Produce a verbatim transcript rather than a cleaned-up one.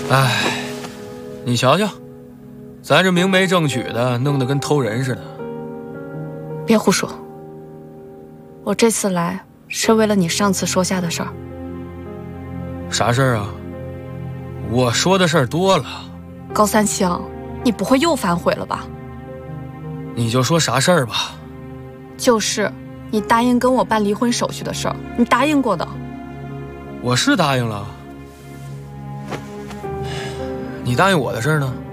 哎，你瞧瞧，咱这明媒正娶的，弄得跟偷人似的。 别胡说，我这次来是为了你上次说下的事儿。 啥事儿啊？我说的事儿多了。 高三清，你不会又反悔了吧？ 你就说啥事儿吧。 就是你答应跟我办离婚手续的事儿，你答应过的。 我是答应了。你答应我的事儿呢？